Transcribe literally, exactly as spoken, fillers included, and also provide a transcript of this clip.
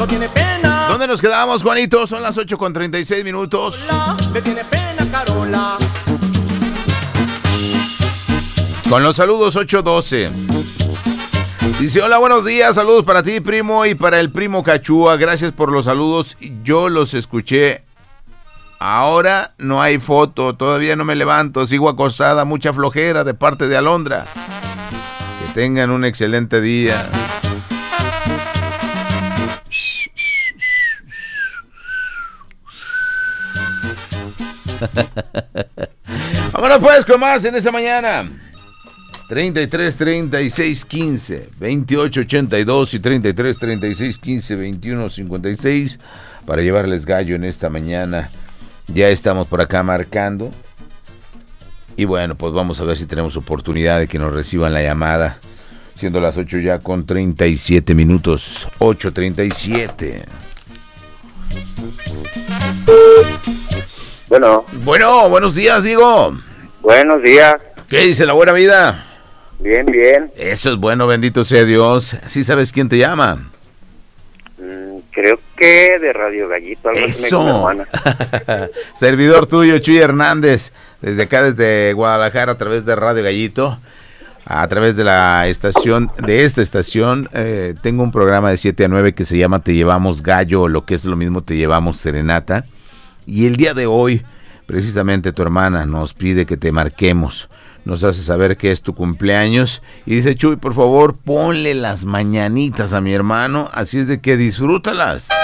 tiene pena. ¿Dónde nos quedamos, Juanito? Son las ocho con treinta y seis minutos. Le tiene pena, Carola. Con los saludos ocho doce. Dice, hola, buenos días, saludos para ti, primo, y para el primo Cachúa. Gracias por los saludos, yo los escuché. Ahora no hay foto, todavía no me levanto, sigo acostada, mucha flojera de parte de Alondra. Que tengan un excelente día. Vámonos pues con más en esta mañana. treinta y tres, treinta y seis, quince, veintiocho, ochenta y dos y treinta y tres, treinta y seis, quince, veintiuno, cincuenta y seis para llevarles gallo en esta mañana. Ya estamos por acá marcando. Y bueno, pues vamos a ver si tenemos oportunidad de que nos reciban la llamada. Siendo las ocho ya con treinta y siete minutos. ocho treinta y siete. Bueno. Bueno, buenos días, digo. Buenos días. ¿Qué dice la buena vida? Bien, bien. Eso es bueno, bendito sea Dios. ¿Sí sabes quién te llama? Mm, creo que de Radio Gallito. Algo Eso. Servidor tuyo, Chuy Hernández. Desde acá, desde Guadalajara, a través de Radio Gallito. A través de la estación, de esta estación, eh, tengo un programa de siete a nueve que se llama Te Llevamos Gallo, o lo que es lo mismo, Te Llevamos Serenata. Y el día de hoy, precisamente tu hermana nos pide que te marquemos. Nos hace saber que es tu cumpleaños. Y dice, Chuy, por favor, ponle las mañanitas a mi hermano. Así es de que disfrútalas.